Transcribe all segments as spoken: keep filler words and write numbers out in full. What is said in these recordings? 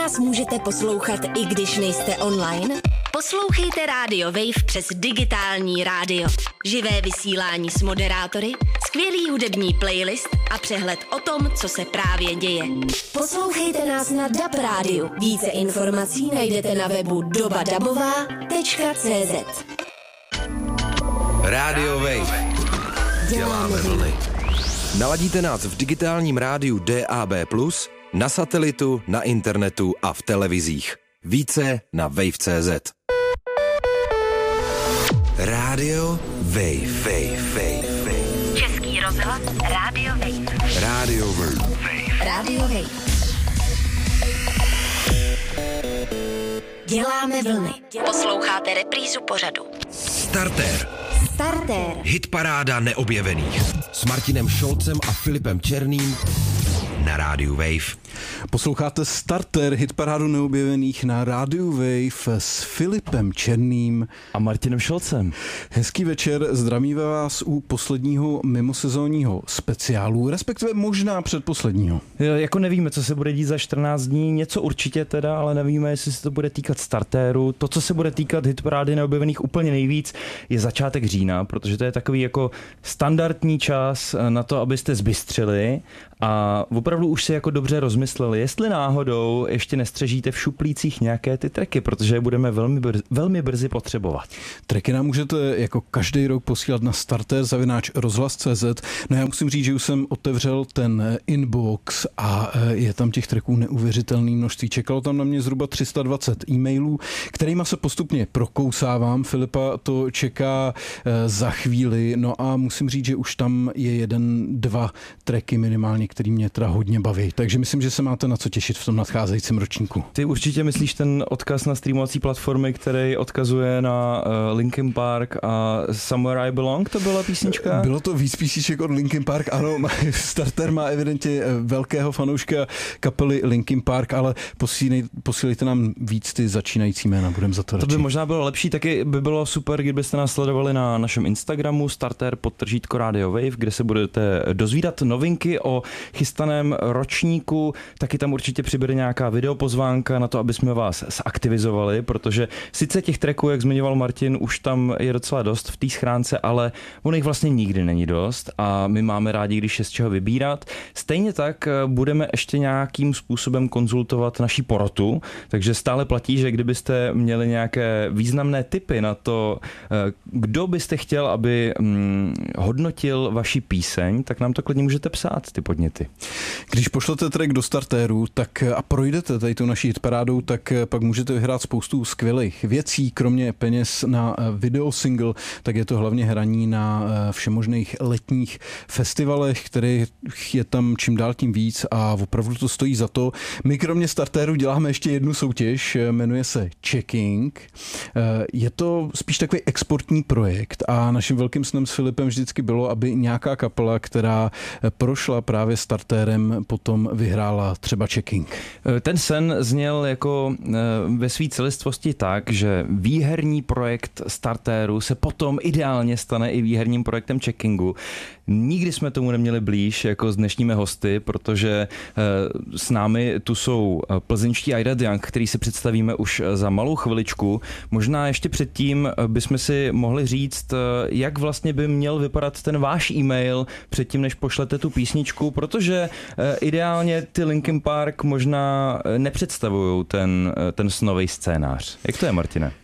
nás můžete poslouchat, i když nejste online? Poslouchejte Radio Wave přes digitální rádio. Živé vysílání s moderátory, skvělý hudební playlist a přehled o tom, co se právě děje. Poslouchejte nás na D A B rádiu. Více informací najdete na webu doba dabová tečka cé zet. Radio Wave. Děláme vlny. Naladíte nás v digitálním rádiu D A B plus, na satelitu, na internetu a v televizích. Více na wave tečka cé zet. Radio Wave. Wave, Wave, Wave. Český rozhlas Radio Wave. Radio Wave. Radio Wave. Děláme vlny. Posloucháte reprízu pořadu. Starter. Starter. Hitparáda neobjevených. S Martinem Šolcem a Filipem Černým na rádiu Wave. Posloucháte Starter, hitparádu neobjevených na rádiu Wave s Filipem Černým a Martinem Šolcem. Hezký večer, zdravíme vás u posledního mimosezónního speciálu, respektive možná předposledního. Jako nevíme, co se bude dít za čtrnáct dní, něco určitě teda, ale nevíme, jestli se to bude týkat Starteru. To, co se bude týkat hitparády neobjevených úplně nejvíc, je začátek října, protože to je takový jako standardní čas na to, abyste zbystřili a opravdu už si jako dobře rozmysleli, jestli náhodou ještě nestřežíte v šuplících nějaké ty tracky, protože je budeme velmi brzy, velmi brzy potřebovat. Tracky nám můžete jako každý rok posílat na starter zavináč rozhlas tečka cé zet. No já musím říct, že už jsem otevřel ten inbox a je tam těch tracků neuvěřitelné množství. Čekalo tam na mě zhruba tři sta dvacet e-mailů, kterýma se postupně prokousávám. Filipa to čeká za chvíli. No a musím říct, že už tam je jeden, dva tracky minimálně, který mě teda hodně baví. Takže myslím, že se máte na co těšit v tom nadcházejícím ročníku. Ty určitě myslíš ten odkaz na streamovací platformy, který odkazuje na uh, Linkin Park a Somewhere I Belong, to byla písnička? Bylo to víc písniček od Linkin Park, ano, Starter má evidentně velkého fanouška kapely Linkin Park, ale posílej, posílejte nám víc ty začínající jména, budeme za to radši. To by možná bylo lepší, taky by bylo super, kdybyste nás sledovali na našem Instagramu Starter podtržítko Radio Wave, kde se budete dozvídat novinky o chystaném ročníku. Taky tam určitě přibude nějaká videopozvánka na to, aby jsme vás zaktivizovali, protože sice těch tracků, jak zmiňoval Martin, už tam je docela dost v té schránce, ale on jich vlastně nikdy není dost a my máme rádi, když je z čeho vybírat. Stejně tak budeme ještě nějakým způsobem konzultovat naší porotu, takže stále platí, že kdybyste měli nějaké významné tipy na to, kdo byste chtěl, aby hodnotil vaši píseň, tak nám to klidně můžete psát, ty podněty. Když pošlete track do Starteru tak a projdete tady tu naší hitparádou, tak pak můžete vyhrát spoustu skvělých věcí, kromě peněz na videosingle, tak je to hlavně hraní na všemožných letních festivalech, kterých je tam čím dál tím víc a opravdu to stojí za to. My kromě Starteru děláme ještě jednu soutěž, jmenuje se Checking. Je to spíš takový exportní projekt a naším velkým snem s Filipem vždycky bylo, aby nějaká kapela, která prošla právě Starterem, potom vyhrála třeba Checking. Ten sen zněl jako ve své celistvosti tak, že výherní projekt Starteru se potom ideálně stane i výherním projektem Checkingu. Nikdy jsme tomu neměli blíž jako s dnešními hosty, protože s námi tu jsou plzeňští I D A Young, který si představíme už za malou chviličku. Možná ještě předtím bychom si mohli říct, jak vlastně by měl vypadat ten váš e-mail předtím, než pošlete tu písničku, protože ideálně ty Linkin Park možná nepředstavují ten, ten snový scénář. Jak to je, Martine?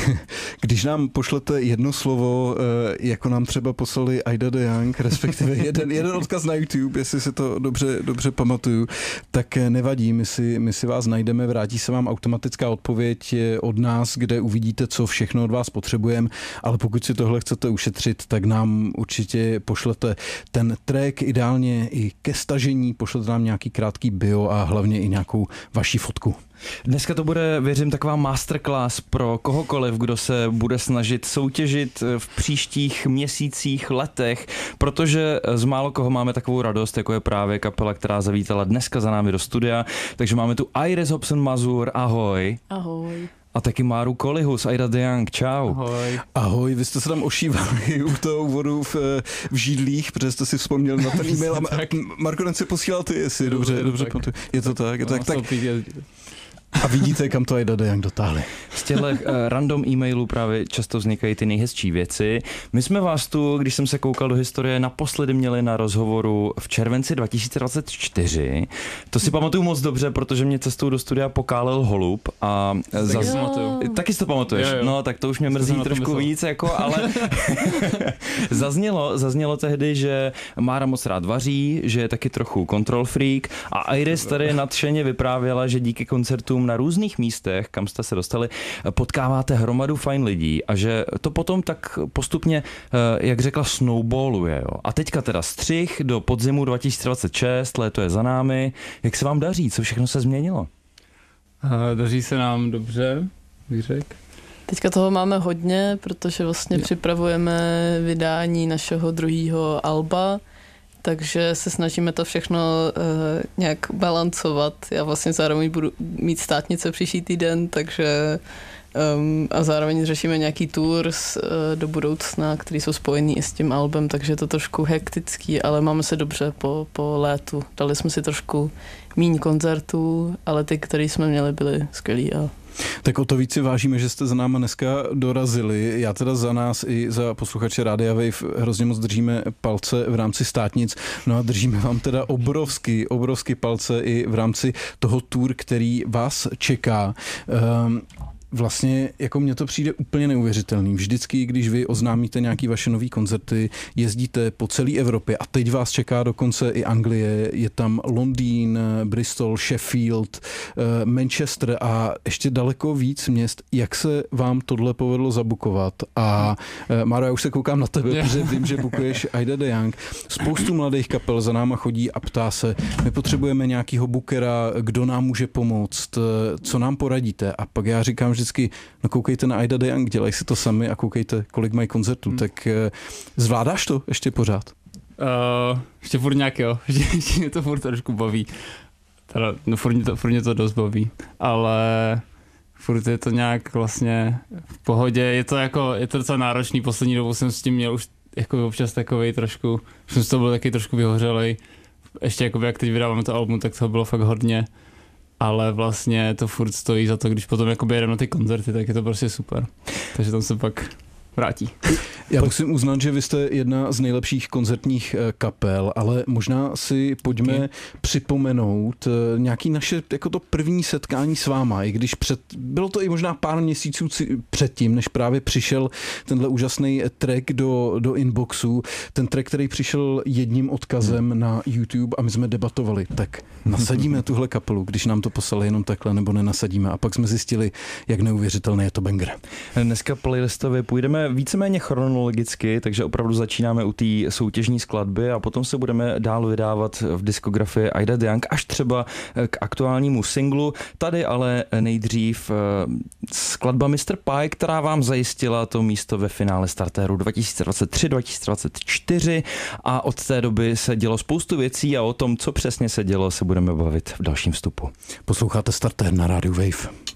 Když nám pošlete jedno slovo, jako nám třeba poslali I D A Young, respektive jeden, jeden odkaz na YouTube, jestli si to dobře, dobře pamatuju, tak nevadí, my si, my si vás najdeme, vrátí se vám automatická odpověď od nás, kde uvidíte, co všechno od vás potřebujeme, ale pokud si tohle chcete ušetřit, tak nám určitě pošlete ten track, ideálně i ke stažení, pošlete nám nějaký krátký bio a hlavně i nějakou vaši fotku. Dneska to bude, věřím, taková masterclass pro kohokoliv, kdo se bude snažit soutěžit v příštích měsících, letech, protože z málo koho máme takovou radost, jako je právě kapela, která zavítala dneska za námi do studia. Takže máme tu Iris Hobson Mazur, ahoj. Ahoj. A taky Máru Kolihu z I D A Young, čau. Ahoj. Ahoj, vy jste se tam ošívali u toho úvodu v, v židlích, protože jste si vzpomněl na ten e-mail. A Marko, ten si posílal ty, jestli dobře, dobře, dobře. Je to tak, je to tak. tak. A vidíte, kam to Aida de Young dotáhli. Z těchto uh, random e-mailů právě často vznikají ty nejhezčí věci. My jsme vás tu, když jsem se koukal do historie, naposledy měli na rozhovoru v červenci dva tisíce dvacet čtyři. To si pamatuju moc dobře, protože mě cestou do studia pokálel holub. A zaz... Taky si to pamatuješ? Jo, jo. No, tak to už mě mrzí trošku víc, jako, ale zaznělo, zaznělo tehdy, že Mára moc rád vaří, že je taky trochu control freak a Iris tady nadšeně vyprávěla, že díky koncertům na různých místech, kam jste se dostali, potkáváte hromadu fajn lidí a že to potom tak postupně, jak řekla, snowballuje. Jo. A teďka teda střih do podzimu dva tisíce dvacet šest, léto je za námi. Jak se vám daří? Co všechno se změnilo? Daří se nám dobře, bych řekl. Teďka toho máme hodně, protože vlastně je. připravujeme vydání našeho druhého alba, takže se snažíme to všechno uh, nějak balancovat. Já vlastně zároveň budu mít státnice příští týden, takže um, a zároveň řešíme nějaký tour uh, do budoucna, který jsou spojený i s tím albem, takže je to trošku hektický, ale máme se dobře po, po létu. Dali jsme si trošku míň koncertů, ale ty, které jsme měli, byly skvělý. A tak o to víc si vážíme, že jste za náma dneska dorazili. Já teda za nás i za posluchače Rádia Wave hrozně moc držíme palce v rámci státnic. No a držíme vám teda obrovský, obrovský palce i v rámci toho tour, který vás čeká. Um, Vlastně jako mně to přijde úplně neuvěřitelný. Vždycky, když vy oznámíte nějaký vaše nový koncerty, jezdíte po celé Evropě a teď vás čeká dokonce i Anglie, je tam Londýn, Bristol, Sheffield, Manchester a ještě daleko víc měst. Jak se vám tohle povedlo zabukovat? A Máro, já už se koukám na tebe, yeah. protože vím, že bukuješ Aida de Young. Spoustu mladých kapel za náma chodí a ptá se, my potřebujeme nějakýho bookera, kdo nám může pomoct, co nám poradíte? A pak já říkám, že vždycky, no koukejte na Aida de Young, dělají si to sami a koukejte, kolik mají koncertů, hmm. tak zvládáš to ještě pořád? Uh, ještě furt nějak jo, ještě mě to furt trošku baví, teda, no furt mě, to, furt mě to dost baví, ale furt je to nějak vlastně v pohodě, je to jako, je to docela náročný, poslední dobou jsem s tím měl už jako občas takovej trošku, jsem z toho byl taky trošku vyhořelej, ještě jako jak teď vydáváme to album, tak toho bylo fakt hodně. Ale vlastně to furt stojí za to, když potom jakoby jedeme na ty koncerty, tak je to prostě super. Takže tam se pak vrátí. Já musím uznat, že vy jste jedna z nejlepších koncertních kapel, ale možná si pojďme okay. připomenout nějaký naše jako to první setkání s váma, i když před, bylo to i možná pár měsíců předtím, než právě přišel tenhle úžasný track do, do inboxu, ten track, který přišel jedním odkazem hmm. na YouTube a my jsme debatovali, tak nasadíme tuhle kapelu, když nám to poslali jenom takhle, nebo nenasadíme a pak jsme zjistili, jak neuvěřitelný je to banger. Dneska playlistově půjdeme víceméně chronologicky, takže opravdu začínáme u té soutěžní skladby a potom se budeme dál vydávat v diskografii Aida de Young až třeba k aktuálnímu singlu. Tady ale nejdřív skladba mister Pie, která vám zajistila to místo ve finále Startéru dva tisíce dvacet tři dva tisíce dvacet čtyři a od té doby se dělo spoustu věcí a o tom, co přesně se dělo, se budeme bavit v dalším vstupu. Posloucháte Startér na rádiu Wave.